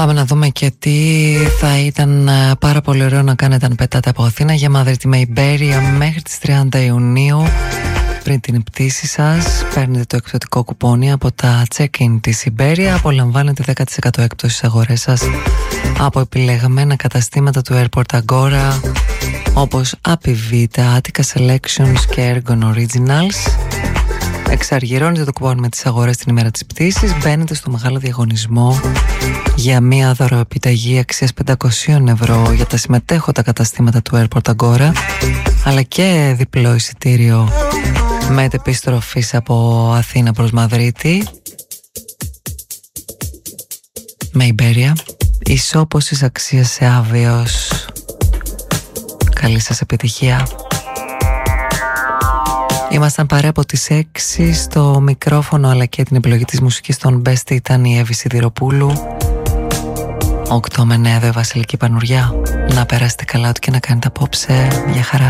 Πάμε να δούμε και τι θα ήταν πάρα πολύ ωραίο να κάνετε αν πετάτε από Αθήνα για Μαδρίτη με Ιμπέρια μέχρι τις 30 Ιουνίου. Πριν την πτήση σας παίρνετε το εκπτωτικό κουπόνι από τα check-in της Ιμπέρια. Απολαμβάνετε 10% έκπτωση στις αγορές σας από επιλεγμένα καταστήματα του Airport Agora όπως Happy Vita, Attica Selections και Ergon Originals. Εξαργυρώνετε το κουπόνι με τις αγορές την ημέρα της πτήσης. Μπαίνετε στο μεγάλο διαγωνισμό για μία δωροεπιταγή αξίας 500 ευρώ για τα συμμετέχοντα καταστήματα του Airport Agora, αλλά και διπλό εισιτήριο μετεπιστροφής από Αθήνα προς Μαδρίτη με Ιμπέρια. Ισόπωσης αξίας σε άβιος. Καλή σας επιτυχία. Ήμασταν παρέα από τις 6 στο μικρόφωνο, αλλά και την επιλογή της μουσικής των Best ήταν η Εύη Σιδηροπούλου. 8 με 9 εδώ η Βασιλική Πανουριά. Να περάσετε καλά ό,τι και να κάνετε απόψε. Γεια χαρά.